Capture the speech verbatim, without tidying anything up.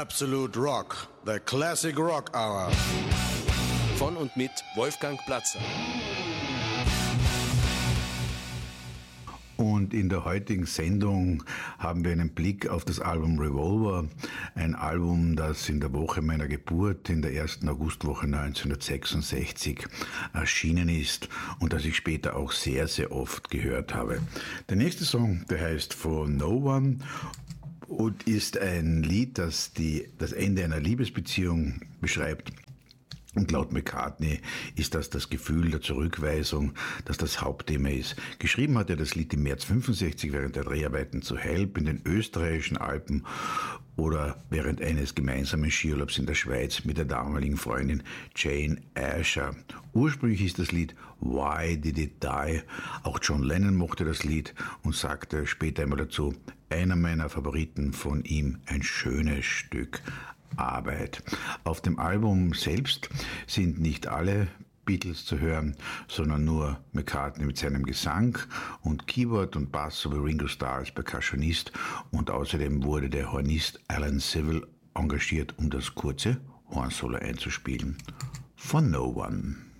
Absolute Rock, the Classic Rock Hour. Von und mit Wolfgang Platzer. Und in der heutigen Sendung haben wir einen Blick auf das Album Revolver, ein Album, das in der Woche meiner Geburt, in der ersten Augustwoche neunzehnhundertsechsundsechzig erschienen ist und das ich später auch sehr, sehr oft gehört habe. Der nächste Song, der heißt For No One und ist ein Lied, das die, das Ende einer Liebesbeziehung beschreibt. Und laut McCartney ist das das Gefühl der Zurückweisung, das das Hauptthema ist. Geschrieben hat er das Lied im März fünfundsechzig während der Dreharbeiten zu Help in den österreichischen Alpen oder während eines gemeinsamen Skiurlaubs in der Schweiz mit der damaligen Freundin Jane Asher. Ursprünglich ist das Lied Why Did It Die? Auch John Lennon mochte das Lied und sagte später einmal dazu, einer meiner Favoriten von ihm, ein schönes Stück Arbeit. Auf dem Album selbst sind nicht alle Beatles zu hören, sondern nur McCartney mit seinem Gesang und Keyboard und Bass sowie Ringo Starr als Percussionist und außerdem wurde der Hornist Alan Civil engagiert, um das kurze Hornsolo einzuspielen. For No One.